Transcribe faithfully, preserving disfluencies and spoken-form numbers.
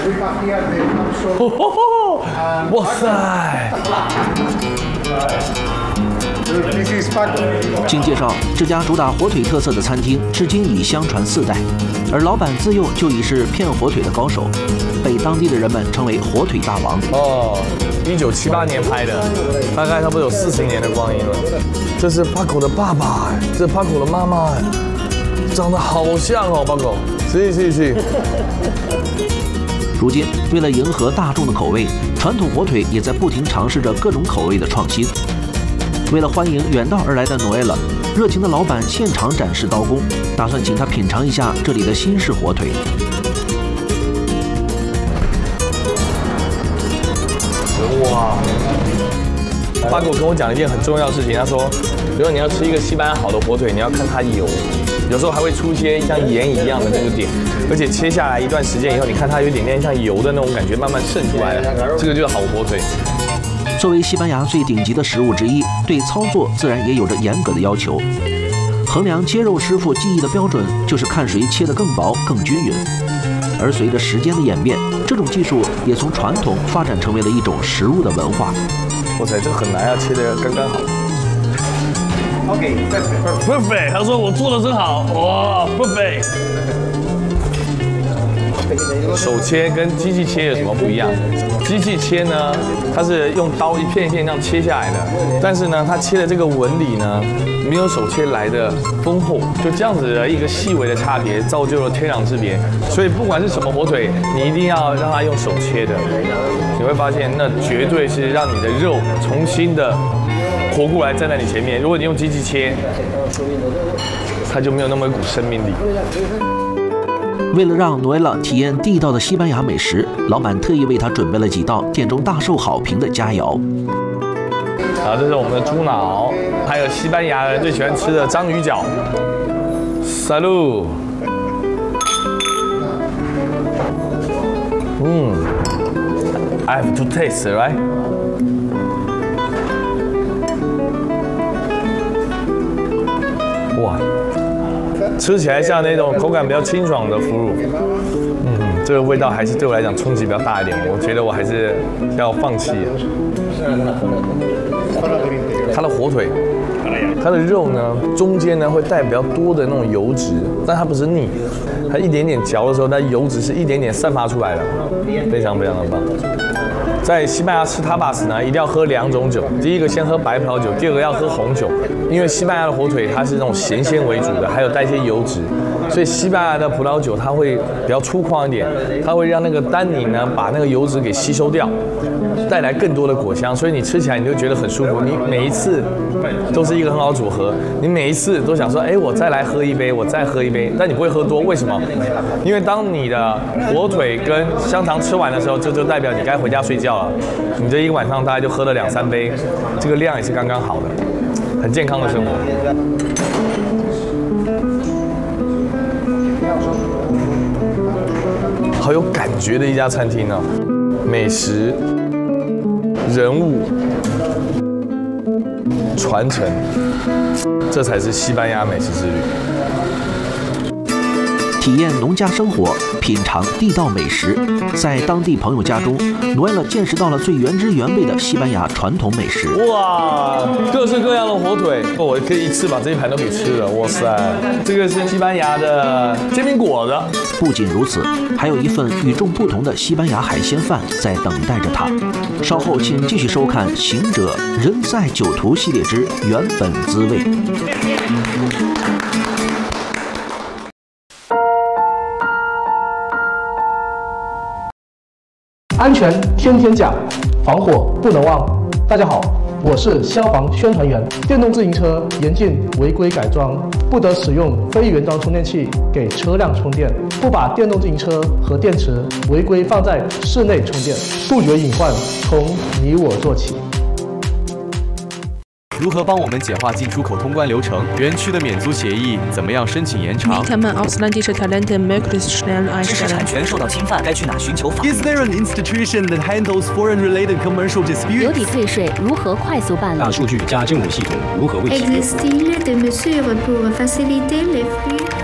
哇塞！ 经介绍，这家主打火腿特色的餐厅至今已相传四代，而老板自幼就已是片火腿的高手，被当地的人们称为火腿大王。 哦，一九七八年拍的，大概差不多有四十年的光阴了。这是巴狗的爸爸，这是巴狗的妈妈，长得好像哦，巴狗。是是是。 如今，为了迎合大众的口味，传统火腿也在不停尝试着各种口味的创新。为了欢迎远道而来的诺埃勒，热情的老板现场展示刀工，打算请他品尝一下这里的新式火腿。 哇！巴狗跟我讲一件很重要的事情，他说，如果你要吃一个西班牙好的火腿，你要看它油，有时候还会出一些像盐一样的那个点，而且切下来一段时间以后，你看它有点点像油的那种感觉慢慢渗出来了，这个就是好火腿。 作为西班牙最顶级的食物之一，对操作自然也有着严格的要求。衡量切肉师傅技艺的标准就是看谁切得更薄、更均匀。而随着时间的演变，这种技术也从传统发展成为了一种食物的文化。 哇塞，这很难啊，切得刚刚好。OK， perfect。他说我做的真好，哇 ，perfect。手切跟机器切有什么不一样？机器切呢，它是用刀一片一片这样切下来的，但是呢，它切的这个纹理呢，没有手切来的丰厚，就这样子的一个细微的差别，造就了天壤之别。所以不管是什么火腿，你一定要让它用手切的，你会发现那绝对是让你的肉重新的活过来站在你前面。如果你用机器切，它就没有那么一股生命力。 为了让诺埃勒体验地道的西班牙美食，老板特意为他准备了几道店中大受好评的佳肴。 啊，这是我们的猪脑，还有西班牙人最喜欢吃的章鱼脚。Salud。嗯 ，I have to taste, right？ 哇！吃起来像那种口感比较清爽的腐乳，嗯，这个味道还是对我来讲冲击比较大一点，我觉得我还是要放弃。它的火腿，它的肉呢，中间呢会带比较多的那种油脂，但它不是腻，它一点点嚼的时候，它油脂是一点点散发出来的，非常非常的棒。在西班牙吃 tapas 呢，一定要喝两种酒。第一个先喝白葡萄酒，第二个要喝红酒。因为西班牙的火腿它是那种咸鲜为主的，还有带一些油脂，所以西班牙的葡萄酒它会比较粗犷一点，它会让那个单宁呢把那个油脂给吸收掉，带来更多的果香，所以你吃起来你就觉得很舒服。你每一次都是一个很好的组合，你每一次都想说，哎，我再来喝一杯，我再喝一杯，但你不会喝多，为什么？因为当你的火腿跟香肠吃完的时候，这就代表你该回家睡觉了。你这一个晚上大概就喝了两三杯，这个量也是刚刚好的，很健康的生活。好有感觉的一家餐厅呢、啊，美食、人物、传承，这才是西班牙美食之旅。 体验农家生活，品尝地道美食，在当地朋友家中，诺埃勒见识到了最原汁原味的西班牙传统美食。 哇，各式各样的火腿，我可以一次把这一盘都给吃了。哇塞，这个是西班牙的煎饼果子。 不仅如此，还有一份与众不同的西班牙海鲜饭在等待着他。稍后请继续收看《行者人在酒徒》系列之原本滋味。 安全天天讲，防火不能忘。大家好，我是消防宣传员。电动自行车严禁违规改装，不得使用非原装充电器给车辆充电，不把电动自行车和电池违规放在室内充电，杜绝隐患从你我做起。 如何帮我们简化进出口通关流程？园区的免租协议怎么样申请延长？ Wie kann man ausländische Talente möglichst schnell 知识 einstellen? 产权受到侵犯，该去哪寻求法？ Is there an institution that handles foreign-related commercial 邮 disputes? 抵退税如何快速办理？ 大数据加政府系统如何为企业？ Existe-t-il des mesures pour faciliter les flux